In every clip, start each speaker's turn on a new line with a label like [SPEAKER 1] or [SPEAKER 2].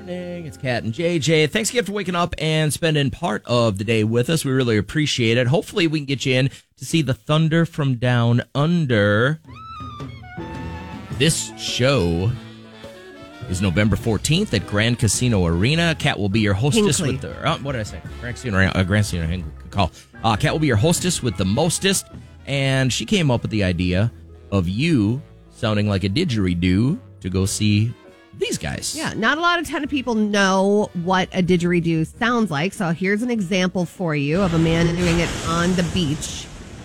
[SPEAKER 1] morning. It's Kat and JJ. Thanks again for waking up and spending part of the day with us. We really appreciate it. Hopefully we can get you in to see the Thunder from Down Under. This show is November 14th at Grand Casino Arena. Kat will be your hostess
[SPEAKER 2] Hinckley.
[SPEAKER 1] with the... what did I say? Grand Casino Hinckley. Call. Kat will be your hostess with the mostest, and she came up with the idea of you sounding like a didgeridoo to go see these guys.
[SPEAKER 2] Yeah, not a ton of people know what a didgeridoo sounds like, so here's an example for you of a man doing it on the beach.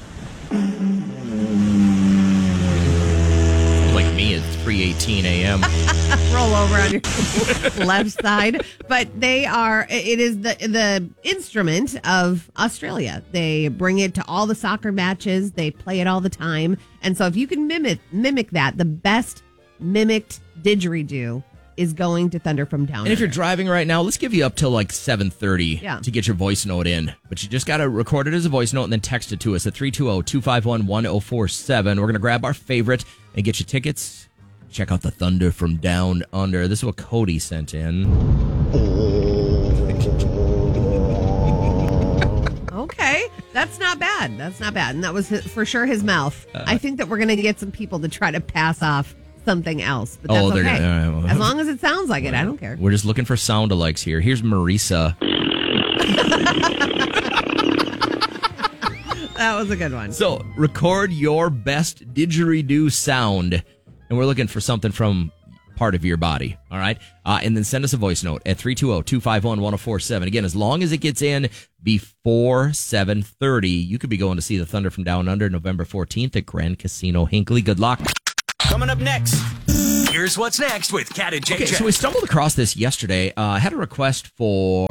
[SPEAKER 1] Like me at 3:18 a.m.
[SPEAKER 2] Roll over on your left side. But it is the instrument of Australia. They bring it to all the soccer matches. They play it all the time. And so if you can mimic that, the best mimicked didgeridoo is going to Thunder from Down Under.
[SPEAKER 1] And if you're driving right now, let's give you up till like 7:30 to get your voice note in. But you just got to record it as a voice note and then text it to us at 320-251-1047. We're going to grab our favorite and get you tickets. Check out the Thunder from Down Under. This is what Cody sent in.
[SPEAKER 2] Okay, that's not bad. And that was for sure his mouth. I think that we're going to get some people to try to pass off something else, but that's okay. As long as it sounds like it, I don't care.
[SPEAKER 1] We're just looking for sound-alikes here. Here's Marisa.
[SPEAKER 2] That was a good one.
[SPEAKER 1] So, record your best didgeridoo sound, and we're looking for something from part of your body, all right? And then send us a voice note at 320-251-1047. Again, as long as it gets in before 7:30, you could be going to see the Thunder from Down Under November 14th at Grand Casino Hinckley. Good luck.
[SPEAKER 3] Coming up next, here's what's next with Kat and JJ.
[SPEAKER 1] Okay, so we stumbled across this yesterday. I had a request for,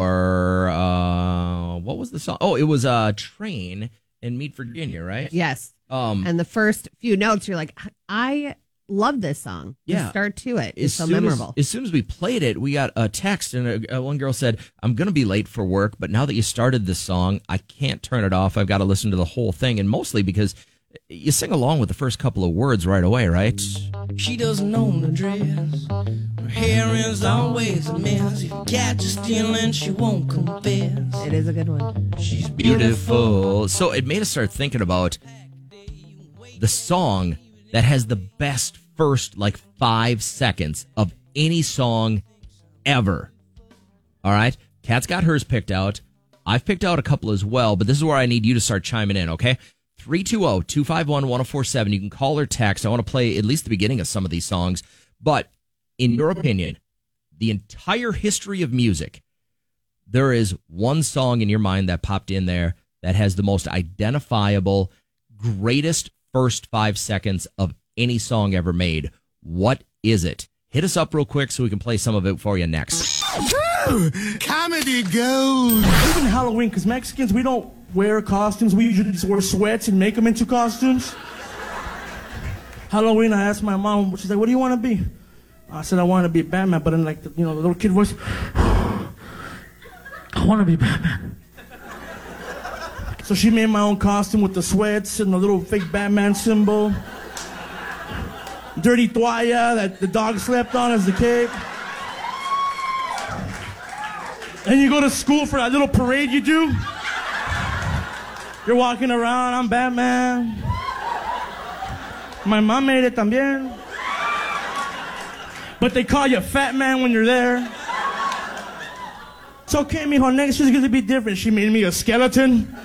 [SPEAKER 1] what was the song? Oh, it was Train in Mead, Virginia, right?
[SPEAKER 2] Yes. And the first few notes, you're like, I love this song.
[SPEAKER 1] Yeah.
[SPEAKER 2] The start to it is so memorable.
[SPEAKER 1] As soon as we played it, we got a text, and one girl said, I'm going to be late for work, but now that you started this song, I can't turn it off. I've got to listen to the whole thing, and mostly because you sing along with the first couple of words right away, right?
[SPEAKER 4] She doesn't own the dress. Her hair is always a mess. If you catch her stealing, she won't confess.
[SPEAKER 2] It is a good one.
[SPEAKER 1] She's beautiful. So it made us start thinking about the song that has the best first, 5 seconds of any song ever. All right? Kat's got hers picked out. I've picked out a couple as well, but this is where I need you to start chiming in, okay? 320-251-1047. You can call or text. I want to play at least the beginning of some of these songs. But in your opinion, the entire history of music, there is one song in your mind that popped in there that has the most identifiable, greatest first 5 seconds of any song ever made. What is it? Hit us up real quick so we can play some of it for you next.
[SPEAKER 5] Comedy gold.
[SPEAKER 6] Even Halloween, because Mexicans, we don't wear costumes. We usually just wear sweats and make them into costumes. Halloween, I asked my mom, she's like, what do you want to be? I said, I want to be Batman, but in the little kid voice, I want to be Batman. So she made my own costume with the sweats and the little fake Batman symbol. Dirty toalla that the dog slept on as the cape. And you go to school for that little parade you do. You're walking around, I'm Batman. My mom made it también. But they call you Fat Man when you're there. It's okay, mijo, next year's gonna be different. She made me a skeleton.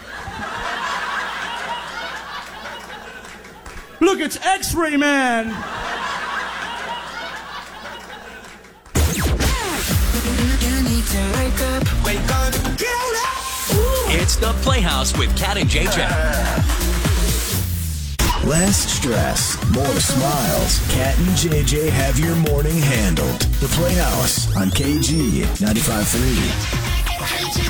[SPEAKER 6] Look, it's X-Ray Man.
[SPEAKER 3] It's the Playhouse with Kat and JJ.
[SPEAKER 5] Less stress, more smiles. Kat and JJ have your morning handled. The Playhouse on KG 95.3. KG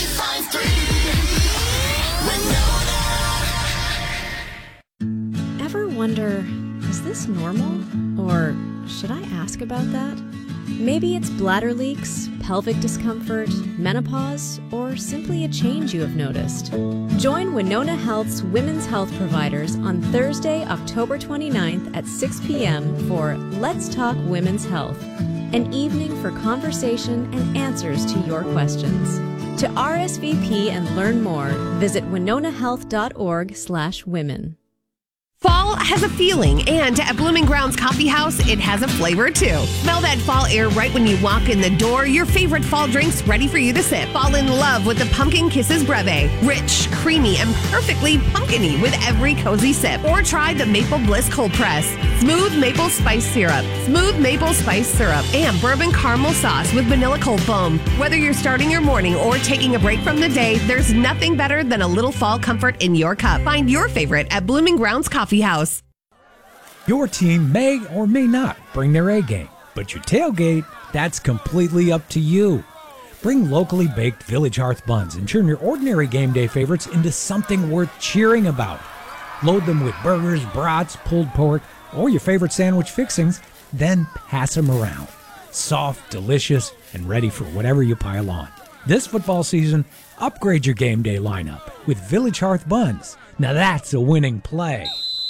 [SPEAKER 7] 95.3. Ever wonder, is this normal? Or should I ask about that? Maybe it's bladder leaks, pelvic discomfort, menopause, or simply a change you have noticed. Join Winona Health's Women's Health Providers on Thursday, October 29th at 6 p.m. for Let's Talk Women's Health. an evening for conversation and answers to your questions. To RSVP and learn more, visit winonahealth.org/women.
[SPEAKER 2] Fall has a feeling, and at Blooming Grounds Coffee House, it has a flavor too. Smell that fall air right when you walk in the door. Your favorite fall drinks ready for you to sip. Fall in love with the Pumpkin Kisses Breve. Rich, creamy, and perfectly pumpkin-y with every cozy sip. Or try the Maple Bliss Cold Press. Smooth maple spice syrup. Smooth maple spice syrup. And bourbon caramel sauce with vanilla cold foam. Whether you're starting your morning or taking a break from the day, there's nothing better than a little fall comfort in your cup. Find your favorite at Blooming Grounds Coffee House.
[SPEAKER 8] Your team may or may not bring their A game, but your tailgate, that's completely up to you. Bring locally baked Village Hearth buns and turn your ordinary game day favorites into something worth cheering about. Load them with burgers, brats, pulled pork, or your favorite sandwich fixings, then pass them around. Soft, delicious, and ready for whatever you pile on. This football season, upgrade your game day lineup with Village Hearth buns. Now that's a winning play.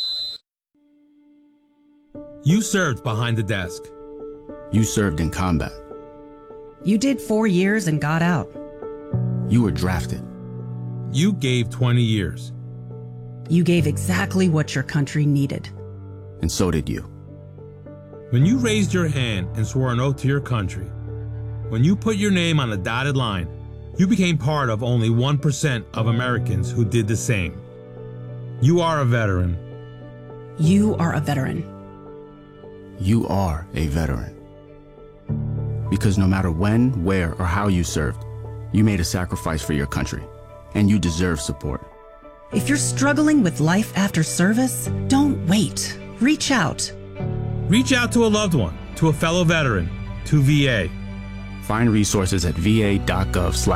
[SPEAKER 9] You served behind the desk.
[SPEAKER 10] You served in combat.
[SPEAKER 11] You did 4 years and got out.
[SPEAKER 10] You were drafted.
[SPEAKER 9] You gave 20 years.
[SPEAKER 11] You gave exactly what your country needed.
[SPEAKER 10] And so did you.
[SPEAKER 9] When you raised your hand and swore an oath to your country, when you put your name on a dotted line, you became part of only 1% of Americans who did the same. You are a veteran.
[SPEAKER 11] You are a veteran.
[SPEAKER 10] You are a veteran. Because no matter when, where, or how you served, you made a sacrifice for your country, and you deserve support.
[SPEAKER 11] If you're struggling with life after service, don't wait. Reach out.
[SPEAKER 9] Reach out to a loved one, to a fellow veteran, to VA.
[SPEAKER 10] Find resources at va.gov/.